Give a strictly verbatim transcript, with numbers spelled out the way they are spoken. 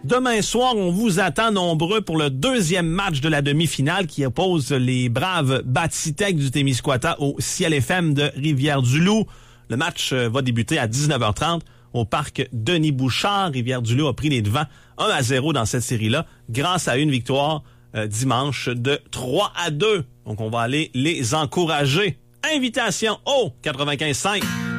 Demain soir, on vous attend nombreux pour le deuxième match de la demi-finale qui oppose les braves Batitech du Témiscouata au Ciel F M de Rivière-du-Loup. Le match va débuter à dix-neuf heures trente au parc Denis-Bouchard. Rivière-du-Loup a pris les devants un à zéro dans cette série-là grâce à une victoire euh, dimanche de trois à deux. Donc, on va aller les encourager. Invitation au quatre-vingt-quinze cinq.